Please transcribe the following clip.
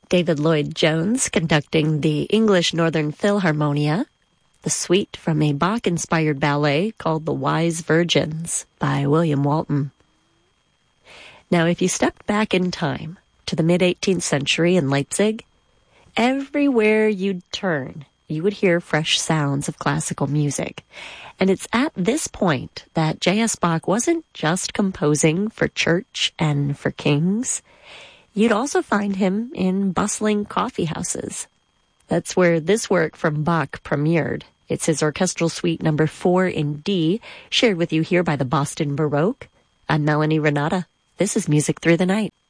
David Lloyd Jones conducting the English Northern Philharmonia, the suite from a Bach-inspired ballet called The Wise Virgins by William Walton. Now, if you stepped back in time to the mid-18th century in Leipzig, everywhere you'd turn, you would hear fresh sounds of classical music. And it's at this point that J.S. Bach wasn't just composing for church and for kings. You'd also find him in bustling coffee houses. That's where this work from Bach premiered. It's his Orchestral Suite number 4 in D, shared with you here by the Boston Baroque. I'm Melanie Renata. This is Music Through the Night.